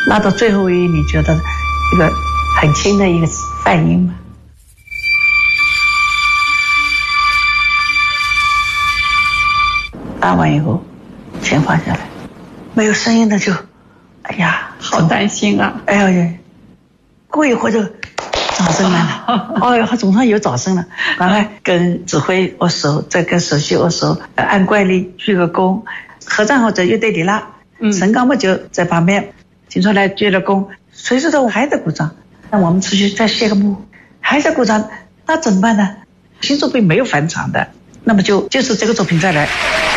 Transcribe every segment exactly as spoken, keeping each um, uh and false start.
拉到最后一，你觉得一个很轻的一个泛音嘛。拉完以后，钱放下来，没有声音的就，哎呀， 好担心啊！ 哎呀呀，过一会儿就掌声来了。哦哟，他总算有掌声了，赶快跟指挥握手，再跟首席握手，按惯例鞠个躬，合掌后在乐队里拉。嗯，陈刚木就在旁边听出来鞠了躬，谁知道我还在鼓掌，那我们出去再谢个幕，还在鼓掌，那怎么办呢？新作品没有返场的，那么就就是这个作品再来。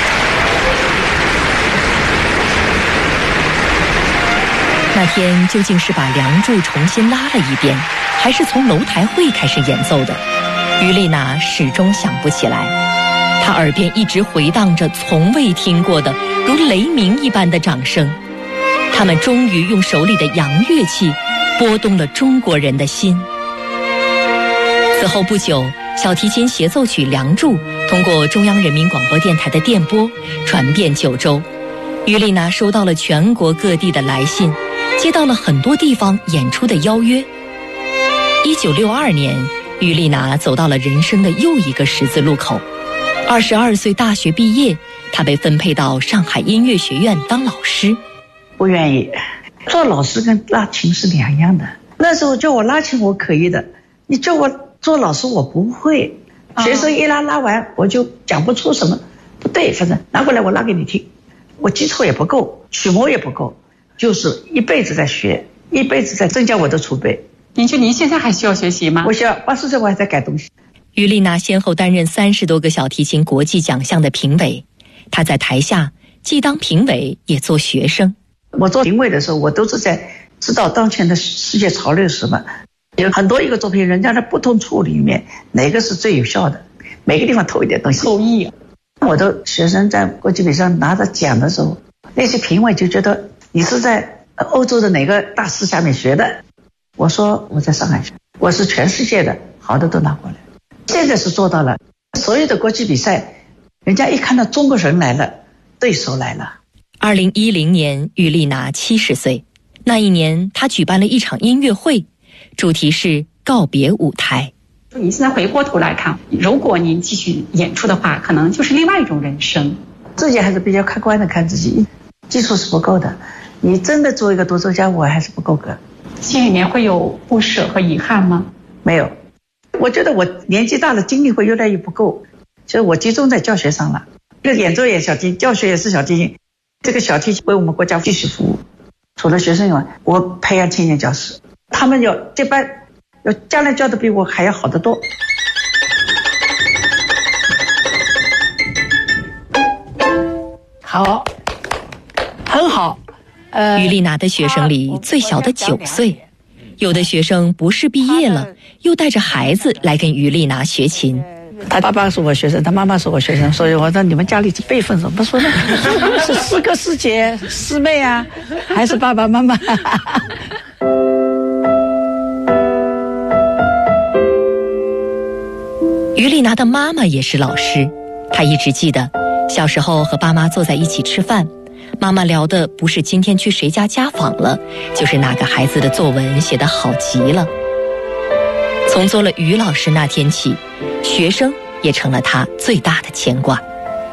那天究竟是把《梁祝》重新拉了一遍，还是从楼台会开始演奏的？于丽娜始终想不起来。她耳边一直回荡着从未听过的如雷鸣一般的掌声。他们终于用手里的洋乐器拨动了中国人的心。此后不久，小提琴协奏曲《梁祝》通过中央人民广播电台的电波传遍九州。于丽娜收到了全国各地的来信，接到了很多地方演出的邀约。一九六二年，于丽娜走到了人生的又一个十字路口。二十二岁大学毕业，她被分配到上海音乐学院当老师。 不愿意，做老师跟拉琴是两样的。那时候叫我拉琴我可以的，你叫我做老师我不会。学生一拉拉完我就讲不出什么不对，反正拿过来我拉给你听。我基础也不够，曲目也不够，就是一辈子在学，一辈子在增加我的储备。 您觉得您现在还需要学习吗？ 我需要，八十岁我还在改东西。 于丽娜先后担任三十多个小提琴国际奖项的评委，她在台下既当评委也做学生。 我做评委的时候，我都是在知道当前的世界潮流是什么，有很多一个作品，人家的不同处里面哪个是最有效的，每个地方偷一点东西。 受益。 我的学生在国际比赛拿着奖的时候，那些评委就觉得你是在欧洲的哪个大师下面学的。我说我在上海学，我是全世界的好的都拿过来。现在是做到了，所有的国际比赛，人家一看到中国人来了，对手来了。 二零一零年，于丽娜七十岁。那一年，她举办了一场音乐会，主题是告别舞台。 你现在回过头来看，如果您继续演出的话，可能就是另外一种人生。 自己还是比较客观的看自己，基础是不够的。你真的做一个独奏家，我还是不够格。 心里面会有不舍和遗憾吗？ 没有，我觉得我年纪大了，精力会越来越不够，所以我集中在教学上了。这个演奏也小提琴，教学也是小提琴。这个小提琴为我们国家继续服务。除了学生以外，我培养青年教师，他们要这班要将来教的比我还要好得多。 好，很好。呃， 于丽娜的学生里最小的九岁，有的学生不是毕业了，又带着孩子来跟于丽娜学琴。 他爸爸是我学生，他妈妈是我学生，所以我说你们家里辈分怎么说呢？是师哥师姐师妹啊，还是爸爸妈妈？ 于丽娜的妈妈也是老师，她一直记得小时候和爸妈坐在一起吃饭，妈妈聊的不是今天去谁家家访了，就是哪个孩子的作文写得好极了。从做了于老师那天起，学生也成了他最大的牵挂。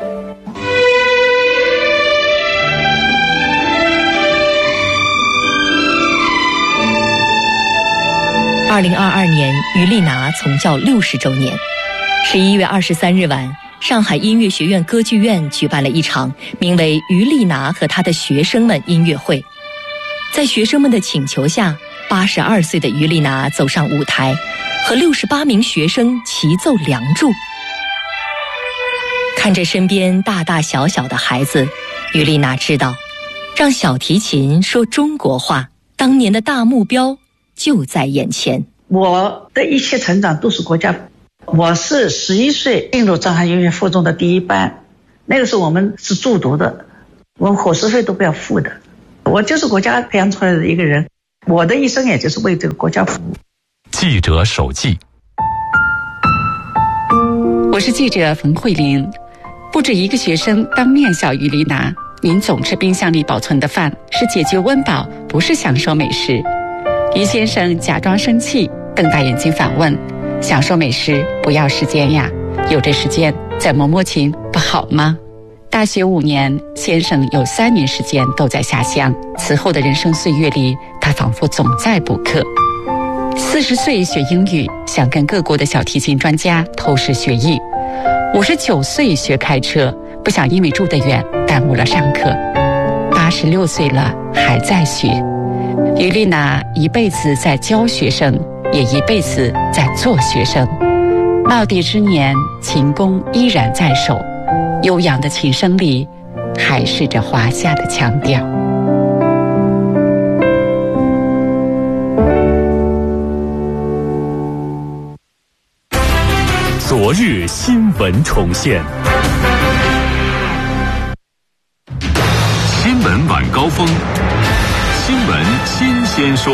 二零二二年，于丽娜从教六十周年。十一月二十三日晚，上海音乐学院歌剧院举办了一场名为《于丽娜和她的学生们》音乐会。在学生们的请求下，八十二岁的于丽娜走上舞台，和六十八名学生齐奏《梁祝》。看着身边大大小小的孩子，于丽娜知道，让小提琴说中国话，当年的大目标就在眼前。 我的一切成长都是国家。我是十一岁进入上海音乐附中的第一班，那个时候我们是住读的，我们伙食费都不要付的。我就是国家培养出来的一个人，我的一生也就是为这个国家服务。 记者手记， 我是记者冯慧玲。不止一个学生当面笑于丽娜， 您总吃冰箱里保存的饭，是解决温饱，不是享受美食。于先生假装生气，瞪大眼睛反问：享受美食不要时间呀，有这时间再摸摸琴不好吗？大学五年，先生有三年时间都在下乡，此后的人生岁月里，他仿佛总在补课。四十岁学英语，想跟各国的小提琴专家偷师学艺。五十九岁学开车，不想因为住得远耽误了上课。八十六岁了还在学。于丽娜一辈子在教学生，也一辈子在做学生。耄耋之年，琴弓依然在手，悠扬的琴声里还是这华夏的腔调。 昨日新闻重现，新闻晚高峰，新闻新鲜说。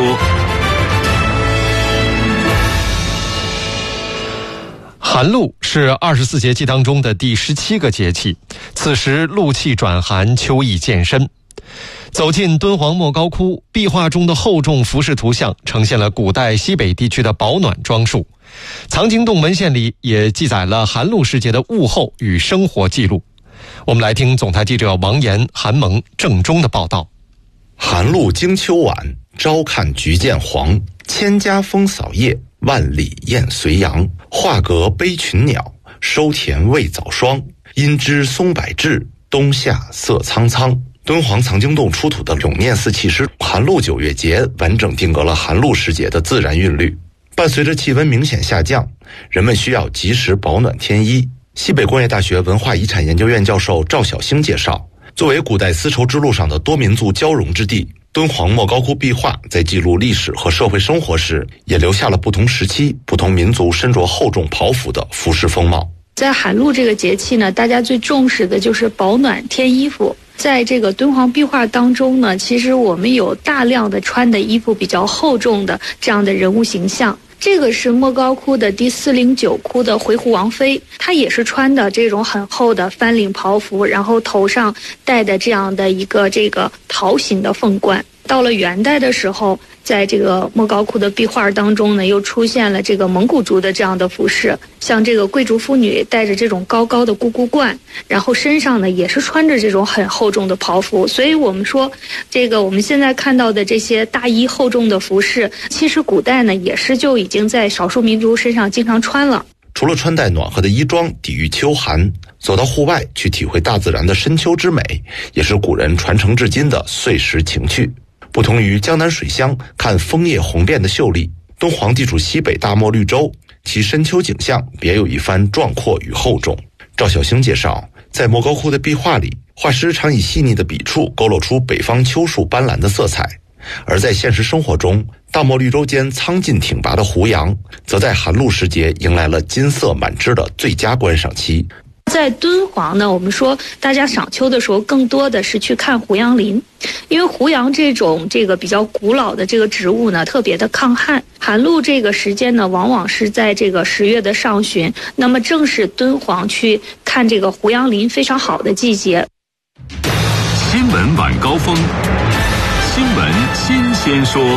寒露是二十四节气当中的第十七个节气，此时露气转寒，秋意渐深。走进敦煌莫高窟，壁画中的厚重服饰图像呈现了古代西北地区的保暖装束。藏经洞文献里也记载了寒露时节的物候与生活记录。我们来听总台记者王岩、韩萌、郑中的报道。 寒露经秋晚，朝看菊见黄。千家风扫叶，万里雁随阳。画阁悲群鸟，收田未早霜。阴枝松柏至，冬夏色苍苍。敦煌藏经洞出土的永念寺契诗寒露九月节完整定格了寒露时节的自然韵律。伴随着气温明显下降，人们需要及时保暖添衣。西北工业大学文化遗产研究院教授赵晓星介绍，作为古代丝绸之路上的多民族交融之地，敦煌莫高窟壁画在记录历史和社会生活时，也留下了不同时期、不同民族身着厚重袍服的服饰风貌。 在寒露这个节气呢，大家最重视的就是保暖添衣服。在这个敦煌壁画当中呢，其实我们有大量的穿的衣服比较厚重的这样的人物形象。这个是莫高窟的第四零九窟的回鹘王妃，她也是穿的这种很厚的翻领袍服，然后头上戴的这样的一个这个桃形的凤冠。到了元代的时候，在这个莫高窟的壁画当中呢，又出现了这个蒙古族的这样的服饰，像这个贵族妇女戴着这种高高的咕咕冠，然后身上呢也是穿着这种很厚重的袍服。所以我们说，这个我们现在看到的这些大衣厚重的服饰，其实古代呢也是就已经在少数民族身上经常穿了。 除了穿戴暖和的衣装抵御秋寒，走到户外去体会大自然的深秋之美，也是古人传承至今的岁时情趣。不同于江南水乡看枫叶红遍的秀丽，敦煌地处西北大漠绿洲，其深秋景象别有一番壮阔与厚重。赵晓星介绍，在莫高窟的壁画里，画师常以细腻的笔触勾勒出北方秋树斑斓的色彩，而在现实生活中，大漠绿洲间苍劲挺拔的胡杨，则在寒露时节迎来了金色满枝的最佳观赏期。 在敦煌呢，我们说大家赏秋的时候更多的是去看胡杨林，因为胡杨这种这个比较古老的这个植物呢，特别的抗旱。寒露这个时间呢，往往是在这个十月的上旬，那么正是敦煌去看这个胡杨林非常好的季节。 新闻晚高峰，新闻新鲜说。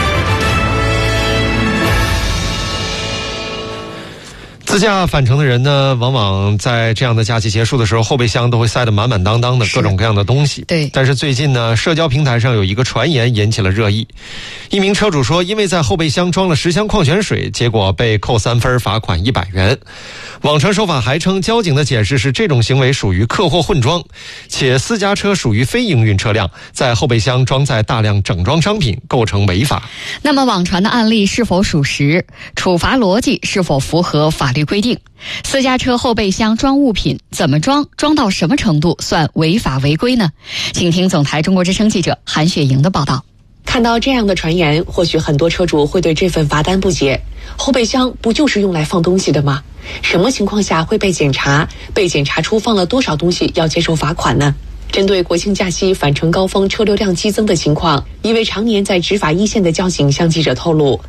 自驾返程的人呢，往往在这样的假期结束的时候，后备箱都会塞得满满当当的各种各样的东西。 对。 但是最近呢，社交平台上有一个传言引起了热议。一名车主说，因为在后备箱装了十箱矿泉水，结果被扣三分，罚款一百元。网传手法还称，交警的解释是这种行为属于客货混装，且私家车属于非营运车辆，在后备箱装载大量整装商品，构成违法。 那么网传的案例是否属实？处罚逻辑是否符合法律规定？私家车后备箱装物品怎么装？装到什么程度算违法违规呢？请听总台中国之声记者韩雪莹的报道。 看到这样的传言，或许很多车主会对这份罚单不解。后备箱不就是用来放东西的吗？什么情况下会被检查？被检查出放了多少东西要接受罚款呢？针对国庆假期返程高峰车流量激增的情况，一位常年在执法一线的交警向记者透露，